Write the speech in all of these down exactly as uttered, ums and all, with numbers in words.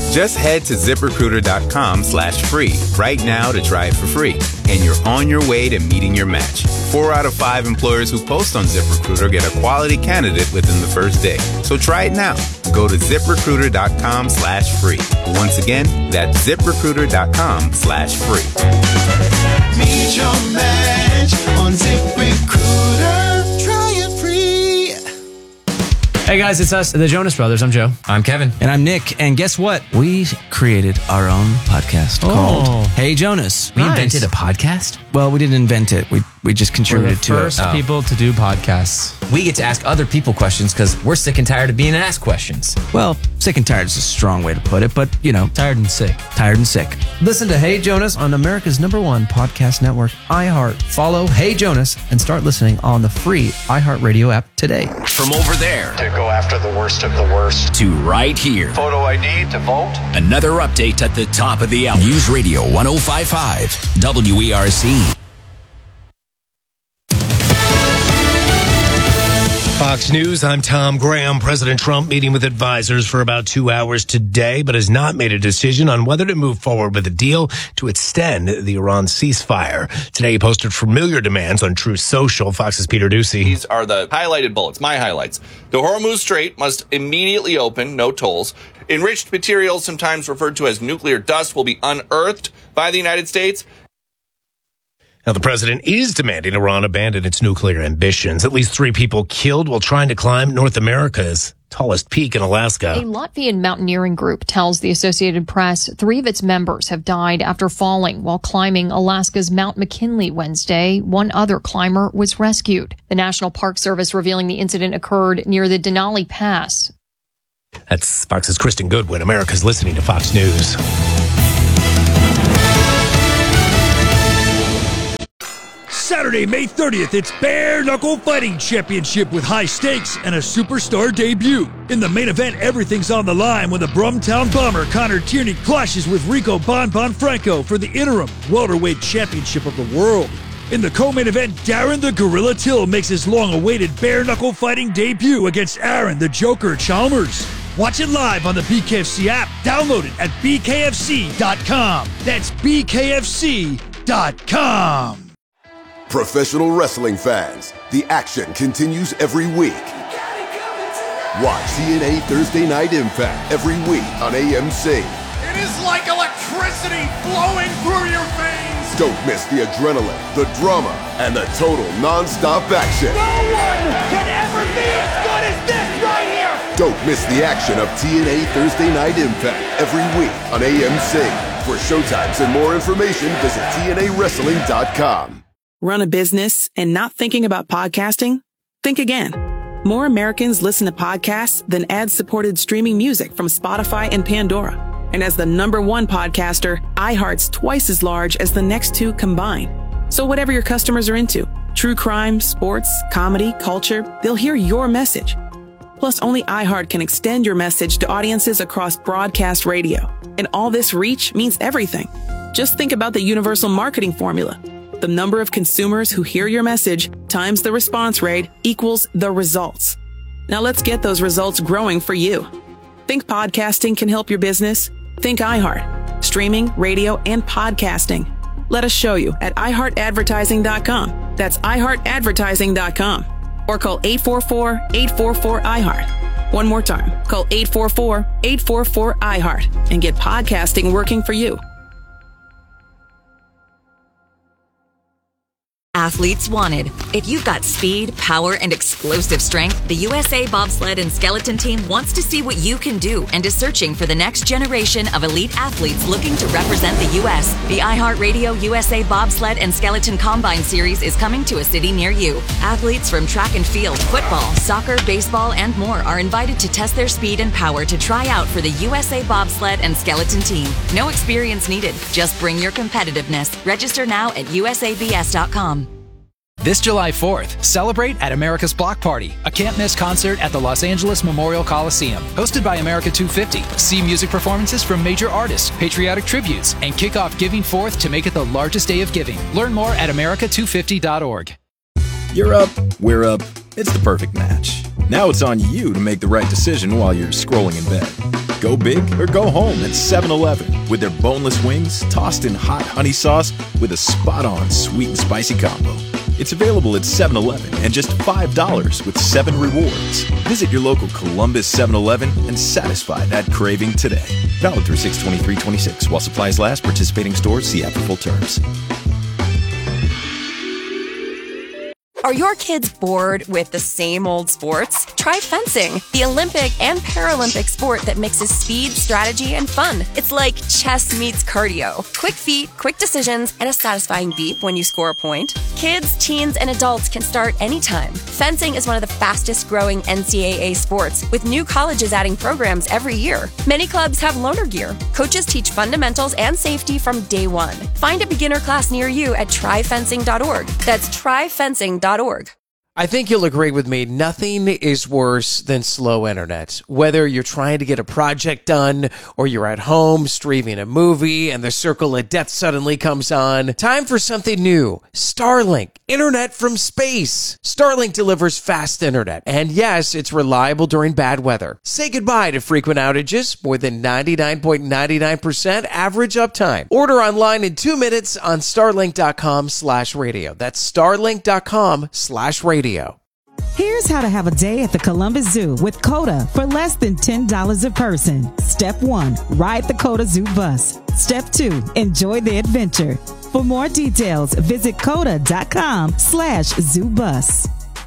Just head to ZipRecruiter.com slash free right now to try it for free. And you're on your way to meeting your match. Four out of five employers who post on ZipRecruiter get a quality candidate within the first day. So try it now. Go to ZipRecruiter.com slash free. Once again, that's ZipRecruiter.com slash free. Meet your match on ZipRecruiter. Try it free. Hey guys, it's us, the Jonas Brothers. I'm Joe. I'm Kevin. And I'm Nick. And guess what? We created our own podcast Oh. called Hey Jonas. We Nice. invented a podcast? Well, we didn't invent it. We we just We're the contributed to first it. Oh. people to do podcasts. We get to ask other people questions because we're sick and tired of being asked questions. Well, sick and tired is a strong way to put it, but, you know, Tired and sick. tired and sick. Listen to Hey Jonas on America's number one podcast network, iHeart. Follow Hey Jonas and start listening on the free iHeartRadio app today. From over there to go after the worst of the worst. to right here. Photo I D to vote. Another update at the top of the hour. News Radio one oh five point five W E R C. Fox News, I'm Tom Graham. President Trump meeting with advisors for about two hours today, but has not made a decision on whether to move forward with a deal to extend the Iran ceasefire. Today he posted familiar demands on Truth Social. Fox's Peter Ducey. These are the highlighted bullets, my highlights. The Hormuz Strait must immediately open, no tolls. Enriched materials, sometimes referred to as nuclear dust, will be unearthed by the United States. Now, the president is demanding Iran abandon its nuclear ambitions. At least three people killed while trying to climb North America's tallest peak in Alaska. A Latvian mountaineering group tells the Associated Press three of its members have died after falling while climbing Alaska's Mount McKinley Wednesday. One other climber was rescued. The National Park Service revealing the incident occurred near the Denali Pass. That's Fox's Kristen Goodwin. America's listening to Fox News. Saturday, May thirtieth, it's Bare Knuckle Fighting Championship with high stakes and a superstar debut. In the main event, everything's on the line when the Brumtown Bomber Connor Tierney clashes with Rico Bon Bon Franco for the interim welterweight championship of the world. In the co-main event, Darren the Gorilla Till makes his long-awaited Bare Knuckle Fighting debut against Aaron the Joker Chalmers. Watch it live on the B K F C app. Download it at B K F C dot com. That's B K F C dot com. Professional wrestling fans, the action continues every week. Watch T N A Thursday Night Impact every week on A M C. It is like electricity flowing through your veins. Don't miss the adrenaline, the drama, and the total non-stop action. No one can ever be as good as this right here. Don't miss the action of T N A Thursday Night Impact every week on A M C. For showtimes and more information, visit T N A wrestling dot com. Run a business and not thinking about podcasting? Think again. More Americans listen to podcasts than ad-supported streaming music from Spotify and Pandora. And as the number one podcaster, iHeart's twice as large as the next two combined. So whatever your customers are into, true crime, sports, comedy, culture, they'll hear your message. Plus, only iHeart can extend your message to audiences across broadcast radio. And all this reach means everything. Just think about the universal marketing formula. The number of consumers who hear your message times the response rate equals the results. Now let's get those results growing for you. Think podcasting can help your business? Think iHeart. Streaming, radio, and podcasting. Let us show you at i heart advertising dot com. That's i heart advertising dot com. Or call eight four four, eight four four, I heart. One more time. Call eight four four, eight four four, I heart and get podcasting working for you. Athletes wanted. If you've got speed, power, and explosive strength, the U S A Bobsled and Skeleton Team wants to see what you can do and is searching for the next generation of elite athletes looking to represent the U S The iHeartRadio U S A Bobsled and Skeleton Combine Series is coming to a city near you. Athletes from track and field, football, soccer, baseball, and more are invited to test their speed and power to try out for the U S A Bobsled and Skeleton Team. No experience needed. Just bring your competitiveness. Register now at U S A B S dot com. This July fourth, celebrate at America's Block Party, a can't-miss concert at the Los Angeles Memorial Coliseum. Hosted by America two fifty, see music performances from major artists, patriotic tributes, and kick off Giving Fourth to make it the largest day of giving. Learn more at America two fifty dot org. You're up, we're up. It's the perfect match. Now it's on you to make the right decision while you're scrolling in bed. Go big or go home at seven eleven with their boneless wings tossed in hot honey sauce with a spot-on sweet and spicy combo. It's available at seven eleven and just five dollars with seven rewards. Visit your local Columbus seven eleven and satisfy that craving today. Valid through six twenty-three twenty-six. While supplies last, participating stores see app for full terms. Are your kids bored with the same old sports? Try fencing, the Olympic and Paralympic sport that mixes speed, strategy, and fun. It's like chess meets cardio. Quick feet, quick decisions, and a satisfying beep when you score a point. Kids, teens, and adults can start anytime. Fencing is one of the fastest growing N C double A sports, with new colleges adding programs every year. Many clubs have loaner gear. Coaches teach fundamentals and safety from day one. Find a beginner class near you at try fencing dot org. That's try fencing dot org. I think you'll agree with me, nothing is worse than slow internet. Whether you're trying to get a project done or you're at home streaming a movie and the circle of death suddenly comes on, time for something new. Starlink, internet from space. Starlink delivers fast internet, and yes, it's reliable during bad weather. Say goodbye to frequent outages, more than ninety-nine point nine nine percent average uptime. Order online in two minutes on starlink dot com slash radio. That's starlink dot com slash radio. Here's how to have a day at the Columbus Zoo with CODA for less than ten dollars a person. Step one, ride the CODA Zoo bus. Step two, enjoy the adventure. For more details, visit coda dot com slash zoo bus.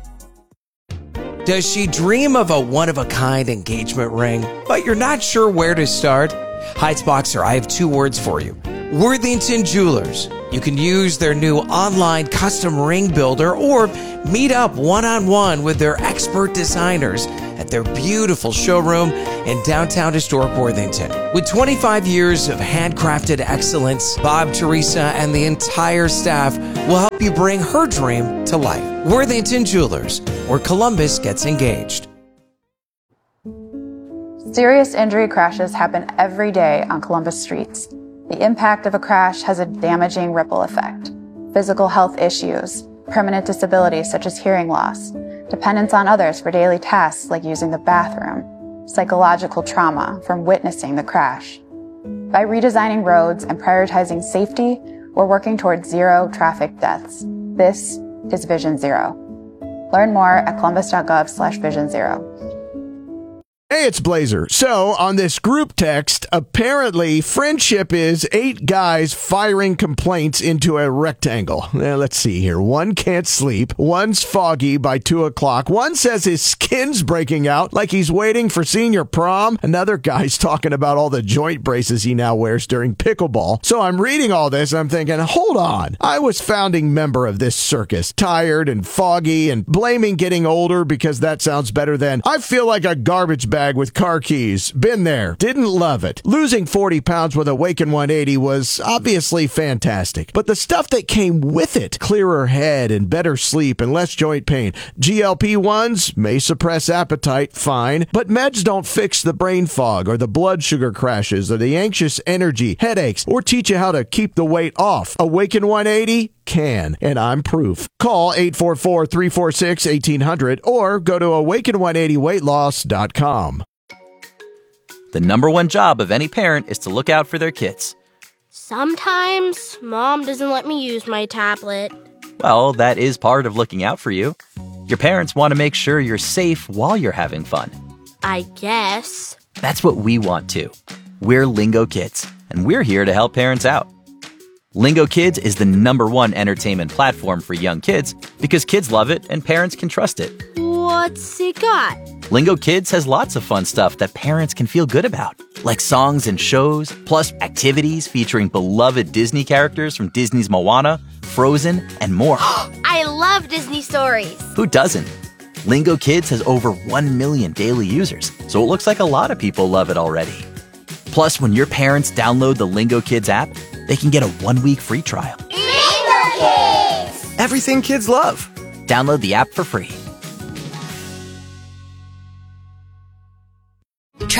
Does she dream of a one-of-a-kind engagement ring, but you're not sure where to start? Heights Boxer, I have two words for you. Worthington Jewelers. You can use their new online custom ring builder or meet up one-on-one with their expert designers at their beautiful showroom in downtown historic Worthington. With twenty-five years of handcrafted excellence, Bob, Teresa, and the entire staff will help you bring her dream to life. Worthington Jewelers, where Columbus gets engaged. Serious injury crashes happen every day on Columbus streets. The impact of a crash has a damaging ripple effect. Physical health issues, permanent disabilities such as hearing loss, dependence on others for daily tasks like using the bathroom, psychological trauma from witnessing the crash. By redesigning roads and prioritizing safety, we're working towards zero traffic deaths. This is Vision Zero. Learn more at columbus dot gov slash vision zero. Hey, it's Blazer. So, on this group text, apparently friendship is eight guys firing complaints into a rectangle. Now, let's see here. One can't sleep. One's foggy by two o'clock. One says his skin's breaking out like he's waiting for senior prom. Another guy's talking about all the joint braces he now wears during pickleball. So, I'm reading all this and I'm thinking, hold on. I was founding member of this circus, tired and foggy and blaming getting older because that sounds better than I feel like a garbage bag with car keys. Been there. Didn't love it. Losing forty pounds with Awaken one eighty was obviously fantastic. But the stuff that came with it, clearer head and better sleep and less joint pain. G L P ones may suppress appetite, fine. But meds don't fix the brain fog or the blood sugar crashes or the anxious energy, headaches, or teach you how to keep the weight off. Awaken one eighty can, and I'm proof. Call eight four four, three four six, one eight hundred or go to awaken one eighty weight loss dot com. The number one job of any parent is to look out for their kids. Sometimes Mom doesn't let me use my tablet. Well, that is part of looking out for you. Your parents want to make sure you're safe while you're having fun. I guess. That's what we want too. We're Lingo Kids, and we're here to help parents out. Lingo Kids is the number one entertainment platform for young kids because kids love it and parents can trust it. What's it got? Lingo Kids has lots of fun stuff that parents can feel good about, like songs and shows, plus activities featuring beloved Disney characters from Disney's Moana, Frozen, and more. I love Disney stories. Who doesn't? Lingo Kids has over one million daily users, so it looks like a lot of people love it already. Plus, when your parents download the Lingo Kids app, they can get a one-week free trial. Lingo Kids! Everything kids love. Download the app for free.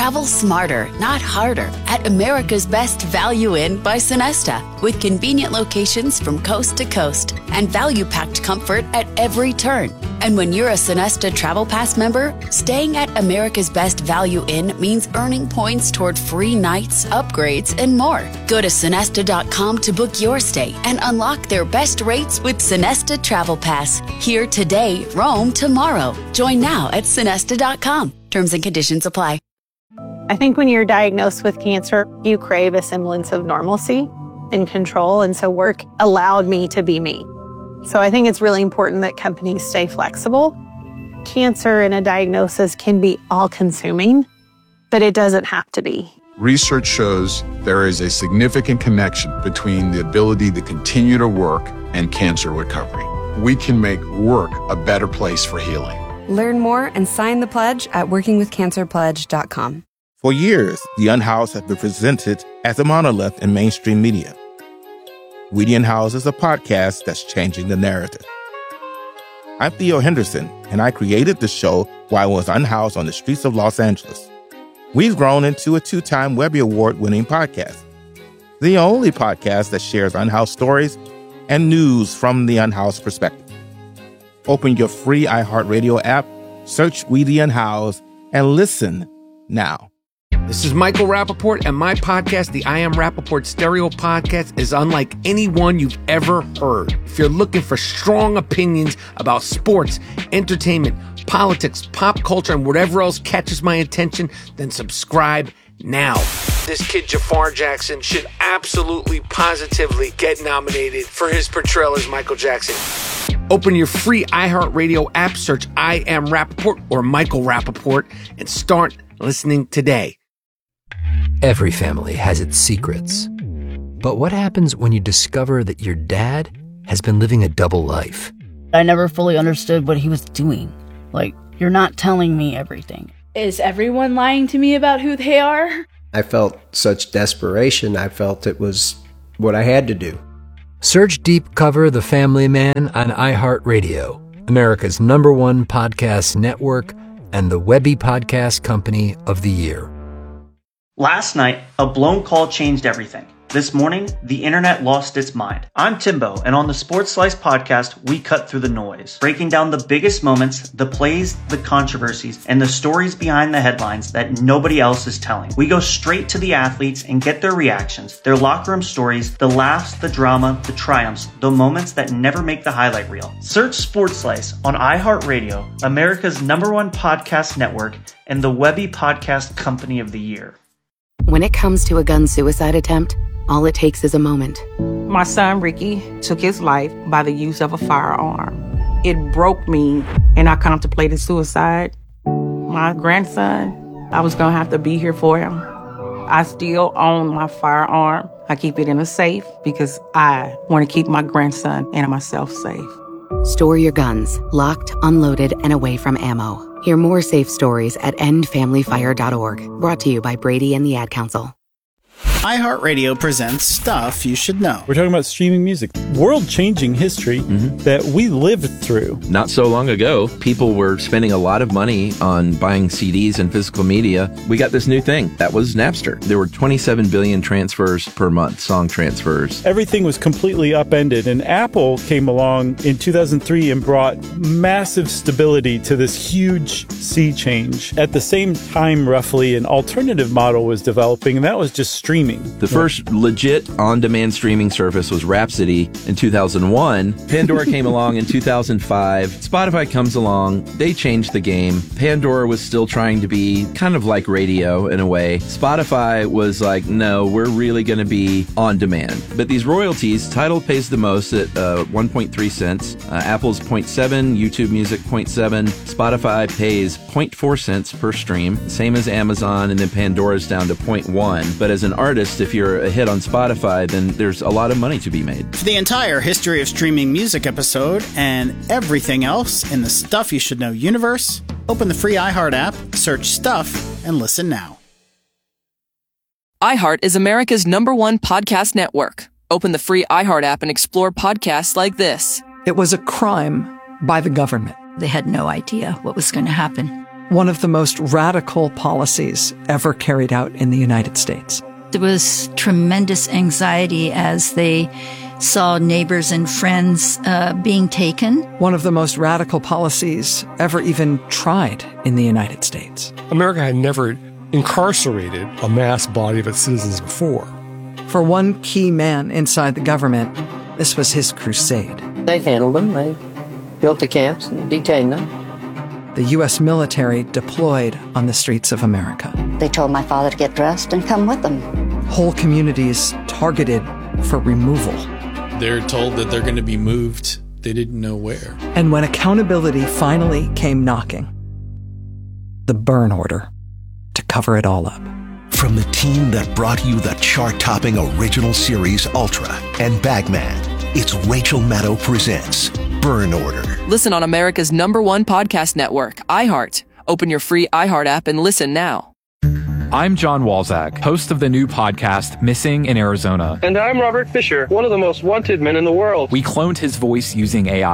Travel smarter, not harder, at America's Best Value Inn by Sonesta, with convenient locations from coast to coast and value-packed comfort at every turn. And when you're a Sonesta Travel Pass member, staying at America's Best Value Inn means earning points toward free nights, upgrades, and more. Go to Sonesta dot com to book your stay and unlock their best rates with Sonesta Travel Pass. Here today, roam tomorrow. Join now at Sonesta dot com. Terms and conditions apply. I think when you're diagnosed with cancer, you crave a semblance of normalcy and control. And so work allowed me to be me. So I think it's really important that companies stay flexible. Cancer and a diagnosis can be all-consuming, but it doesn't have to be. Research shows there is a significant connection between the ability to continue to work and cancer recovery. We can make work a better place for healing. Learn more and sign the pledge at working with cancer pledge dot com. For years, The Unhoused has been presented as a monolith in mainstream media. We the Unhoused is a podcast that's changing the narrative. I'm Theo Henderson, and I created the show while I was unhoused on the streets of Los Angeles. We've grown into a two-time Webby Award-winning podcast, the only podcast that shares unhoused stories and news from the unhoused perspective. Open your free iHeartRadio app, search We the Unhoused, and listen now. This is Michael Rappaport, and my podcast, the I Am Rappaport Stereo Podcast, is unlike anyone you've ever heard. If you're looking for strong opinions about sports, entertainment, politics, pop culture, and whatever else catches my attention, then subscribe now. This kid, Jafar Jackson, should absolutely, positively get nominated for his portrayal as Michael Jackson. Open your free iHeartRadio app, search I Am Rappaport or Michael Rappaport, and start listening today. Every family has its secrets. But what happens when you discover that your dad has been living a double life? I never fully understood what he was doing. Like, you're not telling me everything. Is everyone lying to me about who they are? I felt such desperation. I felt it was what I had to do. Search Deep Cover The Family Man on iHeartRadio, America's number one podcast network and the Webby Podcast Company of the Year. Last night, a blown call changed everything. This morning, the internet lost its mind. I'm Timbo, and on the Sports Slice podcast, we cut through the noise, breaking down the biggest moments, the plays, the controversies, and the stories behind the headlines that nobody else is telling. We go straight to the athletes and get their reactions, their locker room stories, the laughs, the drama, the triumphs, the moments that never make the highlight reel. Search Sports Slice on iHeartRadio, America's number one podcast network, and the Webby Podcast Company of the Year. When it comes to a gun suicide attempt, all it takes is a moment. My son, Ricky, took his life by the use of a firearm. It broke me, and I contemplated suicide. My grandson, I was going to have to be here for him. I still own my firearm. I keep it in a safe because I want to keep my grandson and myself safe. Store your guns, locked, unloaded, and away from ammo. Hear more safe stories at end family fire dot org. Brought to you by Brady and the Ad Council. iHeartRadio presents Stuff You Should Know. We're talking about streaming music, world-changing history mm-hmm. that we lived through. Not so long ago, people were spending a lot of money on buying C Ds and physical media. We got this new thing. That was Napster. There were twenty-seven billion transfers per month, song transfers. Everything was completely upended, and Apple came along in two thousand three and brought massive stability to this huge sea change. At the same time, roughly, an alternative model was developing, and that was just streaming. The first legit on-demand streaming service was Rhapsody in two thousand one. Pandora came along in two thousand five. Spotify comes along. They changed the game. Pandora was still trying to be kind of like radio in a way. Spotify was like, no, we're really going to be on demand. But these royalties, Tidal pays the most at uh, one point three cents. Uh, Apple's zero point seven, YouTube Music zero point seven. Spotify pays zero point four cents per stream, same as Amazon, and then Pandora's down to zero point one. But as an artist, if you're a hit on Spotify, then there's a lot of money to be made. For the entire history of streaming music episode and everything else in the Stuff You Should Know universe, open the free iHeart app, search Stuff, and listen now. iHeart is America's number one podcast network. Open the free iHeart app and explore podcasts like this. It was a crime by the government. They had no idea what was going to happen. one of the most radical policies ever carried out in the United States. There was tremendous anxiety as they saw neighbors and friends uh, being taken. One of the most radical policies ever even tried in the United States. America had never incarcerated a mass body of its citizens before. For one key man inside the government, this was his crusade. They handled them. They built the camps and detained them. The U S military deployed on the streets of America. They told my father to get dressed and come with them. Whole communities targeted for removal. They're told that they're going to be moved. They didn't know where. And when accountability finally came knocking, the burn order to cover it all up. From the team that brought you the chart-topping original series Ultra and Bagman, it's Rachel Maddow presents Burn Order. Listen on America's number one podcast network, iHeart. Open your free iHeart app and listen now. I'm John Walzak, host of the new podcast, Missing in Arizona. And I'm Robert Fisher, one of the most wanted men in the world. We cloned his voice using A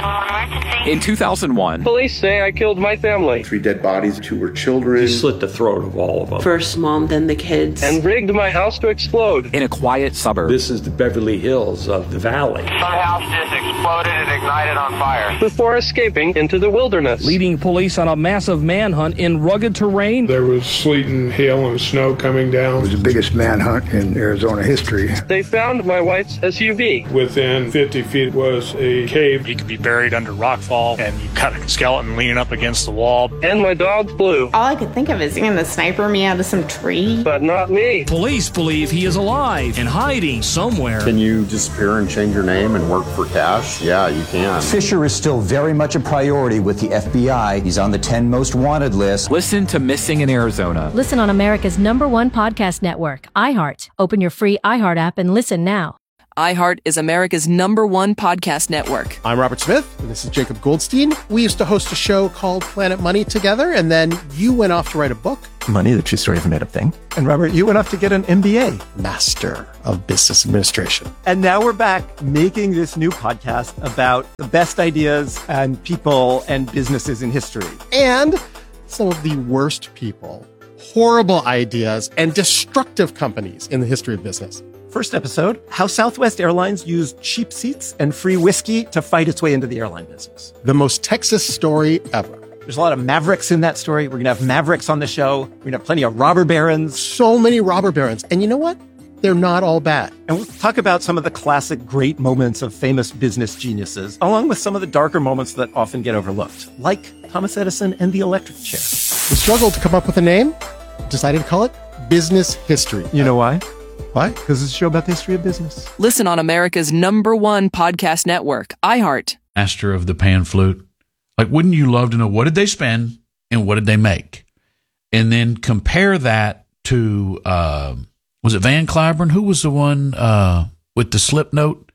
I. In two thousand one, police say I killed my family. Three dead bodies, two were children. You slit the throat of all of them. First mom, then the kids. And rigged my house to explode. In a quiet suburb. This is the Beverly Hills of the valley. Some house just exploded and ignited on fire. Before escaping into the wilderness. Leading police on a massive manhunt in rugged terrain. There was sleet and hail and snow coming down. It was the biggest manhunt in Arizona history. They found my wife's S U V. Within fifty feet was a cave. He could be buried under rockfall, and you cut a skeleton leaning up against the wall. And my dog Blue. All I could think of is going to sniper me out of some tree. But not me. Police believe he is alive and hiding somewhere. Can you disappear and change your name and work for cash? Yeah, you can. Fisher is still very much a priority with the F B I. He's on the ten most wanted list. Listen to Missing in Arizona. Listen on America's number one podcast network, iHeart. Open your free iHeart app and listen now. iHeart is America's number one podcast network. I'm Robert Smith, and this is Jacob Goldstein. We used to host a show called Planet Money together, and then you went off to write a book. Money, the true story of a made-up thing. And Robert, you went off to get an M B A, Master of Business Administration. And now we're back making this new podcast about the best ideas and people and businesses in history. And some of the worst people, horrible ideas, and destructive companies in the history of business. First episode, how Southwest Airlines used cheap seats and free whiskey to fight its way into the airline business. The most Texas story ever. There's a lot of mavericks in that story. We're going to have mavericks on the show. We're going to have plenty of robber barons. So many robber barons. And you know what? They're not all bad. And we'll talk about some of the classic great moments of famous business geniuses, along with some of the darker moments that often get overlooked, like Thomas Edison and the electric chair. We struggled to come up with a name. Decided to call it Business History. You know why? Why? Because it's a show about the history of business. Listen on America's number one podcast network, iHeart. Master of the pan flute. Like, wouldn't you love to know what did they spend and what did they make? And then compare that to, uh, was it Van Cliburn? Who was the one uh, with the slip note?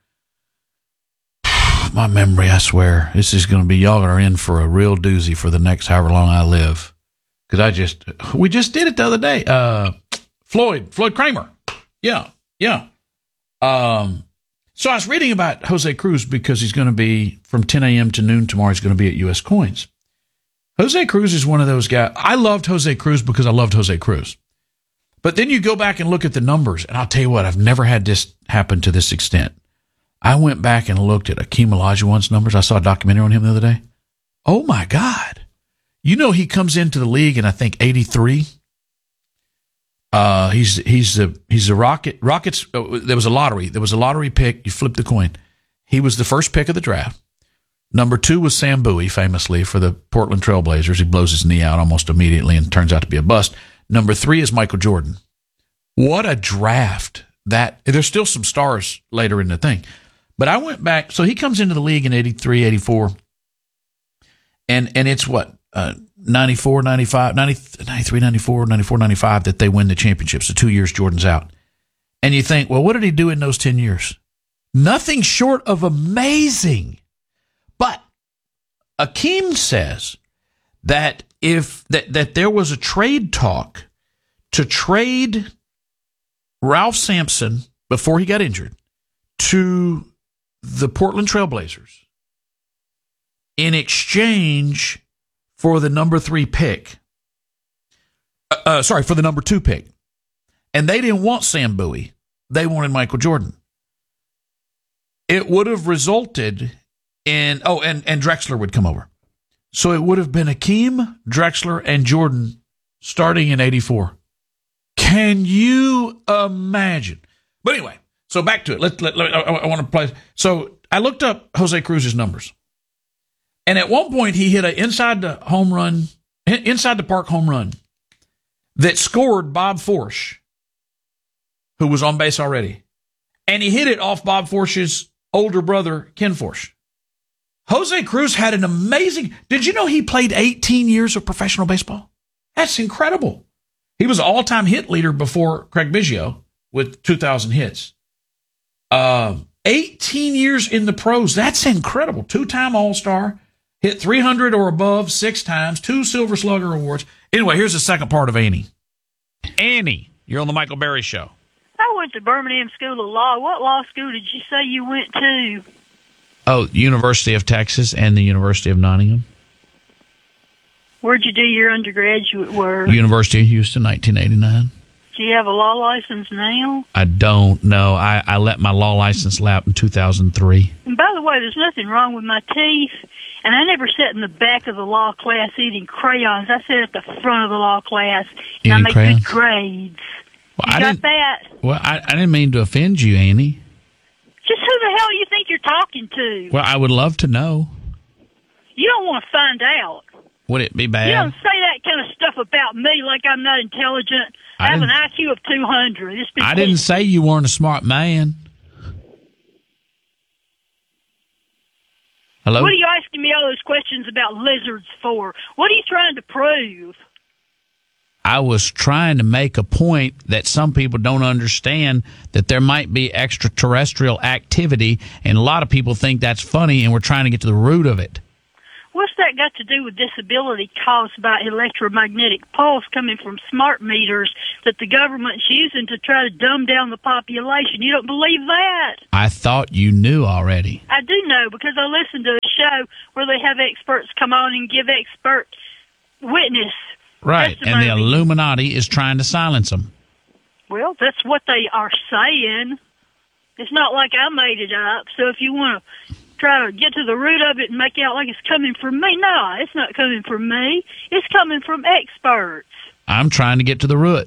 My memory, I swear. This is going to be, y'all are in for a real doozy for the next however long I live. Because I just, we just did it the other day. Uh, Floyd, Floyd Kramer. Yeah, yeah. Um, so I was reading about Jose Cruz because he's going to be from ten a.m. to noon tomorrow. He's going to be at U S Coins. Jose Cruz is one of those guys. I loved Jose Cruz because I loved Jose Cruz. But then you go back and look at the numbers, and I'll tell you what, I've never had this happen to this extent. I went back and looked at Akeem Olajuwon's numbers. I saw a documentary on him the other day. Oh, my God. You know he comes into the league in, I think, eighty-three. Uh, he's he's the he's the Rocket Rockets. Uh, there was a lottery. There was a lottery pick. You flip the coin. He was the first pick of the draft. Number two was Sam Bowie, famously for the Portland Trailblazers. He blows his knee out almost immediately and turns out to be a bust. Number three is Michael Jordan. What a draft that! There's still some stars later in the thing, but I went back. So he comes into the league in eighty-three, eighty-four, and and it's what. Uh, ninety-four, ninety-five, ninety, ninety-three, ninety-four, ninety-four, ninety-five that they win the championships. The two years Jordan's out. And you think, well, what did he do in those ten years? Nothing short of amazing. But Akeem says that if that, that there was a trade talk to trade Ralph Sampson before he got injured to the Portland Trailblazers in exchange for the number three pick, Uh, sorry, for the number two pick. And they didn't want Sam Bowie. They wanted Michael Jordan. It would have resulted in, oh, and, and Drexler would come over. So it would have been Hakeem, Drexler, and Jordan starting in eighty-four. Can you imagine? But anyway, so back to it. Let, let, let I, I want to play. So I looked up Jose Cruz's numbers. And at one point, he hit an inside the home run, inside the park home run that scored Bob Forsch, who was on base already. And he hit it off Bob Forsch's older brother, Ken Forsch. Jose Cruz had an amazing, did you know he played eighteen years of professional baseball? That's incredible. He was an all-time hit leader before Craig Biggio with two thousand hits. Uh, eighteen years in the pros, that's incredible. Two-time All-Star, hit three hundred or above six times, two Silver Slugger awards. Anyway, here's the second part of Annie. Annie, you're on the Michael Berry Show. I went to Birmingham School of Law. What law school did you say you went to? Oh, University of Texas and the University of Nottingham. Where'd you do your undergraduate work? University of Houston, nineteen eighty-nine. Do you have a law license now? I don't know. I, I let my law license lapse in two thousand three. And by the way, there's nothing wrong with my teeth. And I never sat in the back of the law class eating crayons. I sat at the front of the law class, and eating I make crayons? good grades. Well, you I got didn't, that? Well, I, I didn't mean to offend you, Annie. Just who the hell you think you're talking to? Well, I would love to know. You don't want to find out. Would it be bad? You don't say that kind of stuff about me like I'm not intelligent. I, I have an didn't- I Q of two hundred. It's been I didn't say you weren't a smart man. Hello? What are you asking me all those questions about lizards for? What are you trying to prove? I was trying to make a point that some people don't understand that there might be extraterrestrial activity, and a lot of people think that's funny, and we're trying to get to the root of it. What's that got to do with disability caused by electromagnetic pulse coming from smart meters that the government's using to try to dumb down the population? You don't believe that? I thought you knew already. I do know because I listen to a show where they have experts come on and give expert witness. Right, and the Illuminati is trying to silence them. Well, that's what they are saying. It's not like I made it up. So if you want to try to get to the root of it and make it out like it's coming from me, no, it's not coming from me. It's coming from experts. I'm trying to get to the root.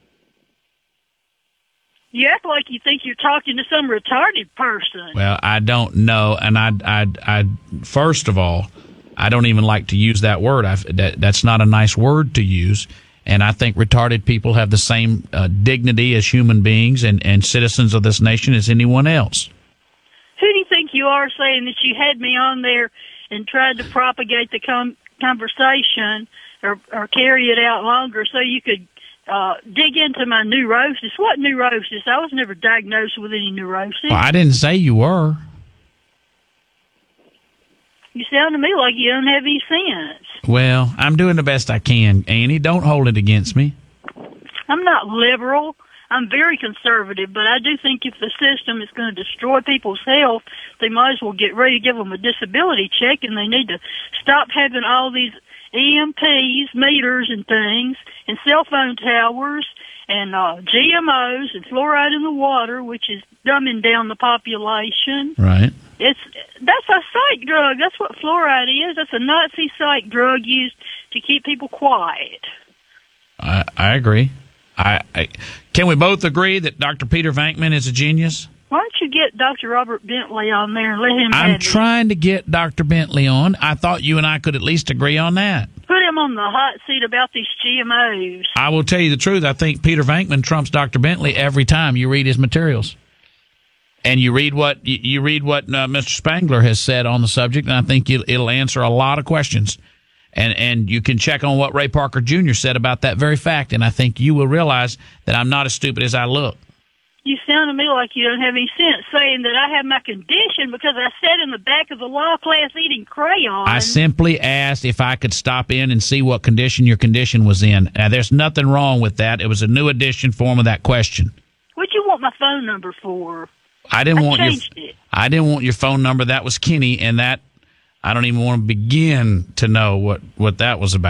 You act like you think you're talking to some retarded person. Well, I don't know, and I, I, I, first of all, I don't even like to use that word. I, that, that's not a nice word to use. And I think retarded people have the same uh, dignity as human beings and, and citizens of this nation as anyone else. Who do you think you are saying that you had me on there and tried to propagate the com- conversation or, or carry it out longer so you could uh, dig into my neurosis? What neurosis? I was never diagnosed with any neurosis. Well, I didn't say you were. You sound to me like you don't have any sense. Well, I'm doing the best I can, Annie. Don't hold it against me. I'm not liberal. I'm very conservative, but I do think if the system is going to destroy people's health, they might as well get ready to give them a disability check, and they need to stop having all these E M Ps, meters and things, and cell phone towers, and uh, G M Os, and fluoride in the water, which is dumbing down the population. Right. It's that's a psych drug. That's what fluoride is. That's a Nazi psych drug used to keep people quiet. I, I agree. I, I can we both agree that Doctor Peter Venkman is a genius? Why don't you get Doctor Robert Bentley on there and let him I'm have trying to get Doctor Bentley on. I thought you and I could at least agree on that. Put him on the hot seat about these G M Os. I will tell you the truth. I think Peter Venkman trumps Doctor Bentley every time you read his materials. And you read what you, you read what uh, Mister Spangler has said on the subject, and I think it'll, it'll answer a lot of questions. And and you can check on what Ray Parker Junior said about that very fact, and I think you will realize that I'm not as stupid as I look. You sound to me like you don't have any sense, saying that I have my condition because I sat in the back of the law class eating crayons. I simply asked if I could stop in and see what condition your condition was in. Now, there's nothing wrong with that. It was a new edition form of that question. What'd you want my phone number for? I didn't I want your changed it. I didn't want your phone number. That was Kenny, and that I don't even want to begin to know what, what that was about.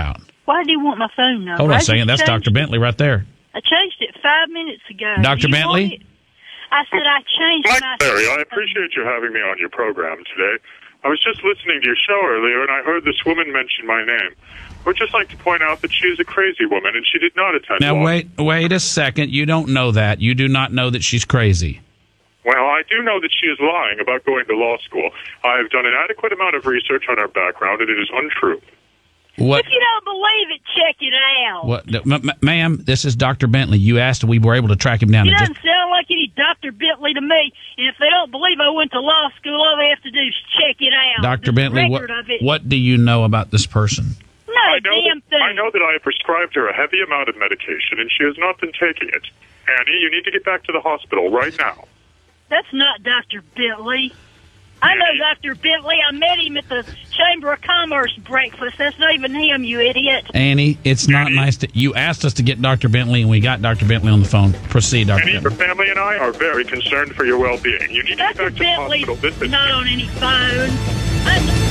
Why do you want my phone number? Hold on I a second. just That's changed Doctor Bentley right there. I changed it five minutes ago. Doctor You Bentley? want it? I said I changed Mike my... Larry, I appreciate you having me on your program today. I was just listening to your show earlier, and I heard this woman mention my name. I would just like to point out that she is a crazy woman, and she did not attend Now, law. wait, wait a second. You don't know that. You do not know that she's crazy. Well, I do know that she is lying about going to law school. I have done an adequate amount of research on her background, and it is untrue. What? If you don't believe it, check it out. What, m- m- ma'am? This is Doctor Bentley. You asked, we were able to track him down. He and doesn't just, sound like any Doctor Bentley to me. And if they don't believe I went to law school, all they have to do is check it out. Doctor There's Bentley, a what, record of it. what do you know about this person? No I know damn that, thing. I know that I have prescribed her a heavy amount of medication, and she has not been taking it. Annie, you need to get back to the hospital right now. That's not Doctor Bentley. I know Doctor Bentley. I met him at the Chamber of Commerce breakfast. That's not even him, you idiot. Annie, it's not nice to... You asked us to get Doctor Bentley, and we got Doctor Bentley on the phone. Proceed, Doctor Annie, Bentley. your family and I are very concerned for your well-being. You need to get Doctor back to Bentley's the hospital. This is not on any phone. I...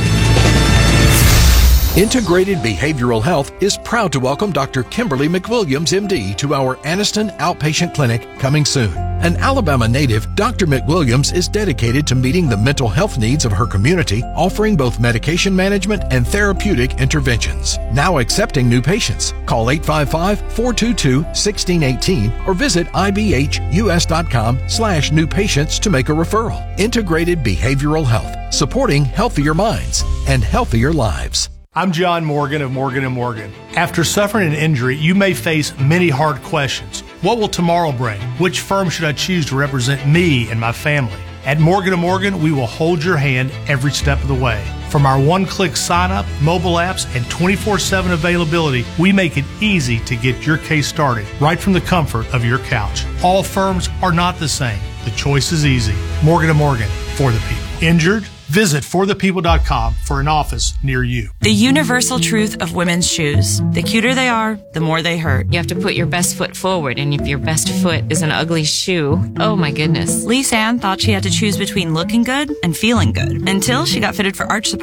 Integrated Behavioral Health is proud to welcome Doctor Kimberly McWilliams, M D, to our Anniston Outpatient Clinic coming soon. An Alabama native, Doctor McWilliams is dedicated to meeting the mental health needs of her community, offering both medication management and therapeutic interventions. Now accepting new patients. Call eight five five, four two two, one six one eight or visit ibhus.com slash new patients to make a referral. Integrated Behavioral Health, supporting healthier minds and healthier lives. I'm John Morgan of Morgan and Morgan. After suffering an injury, you may face many hard questions. What will tomorrow bring? Which firm should I choose to represent me and my family? At Morgan and Morgan, we will hold your hand every step of the way. From our one-click sign-up, mobile apps, and twenty-four seven availability, we make it easy to get your case started right from the comfort of your couch. All firms are not the same. The choice is easy. Morgan and Morgan, for the people. Injured? Visit for the people dot com for an office near you. The universal truth of women's shoes. The cuter they are, the more they hurt. You have to put your best foot forward, and if your best foot is an ugly shoe, oh my goodness. Lee Ann thought she had to choose between looking good and feeling good until she got fitted for arch support.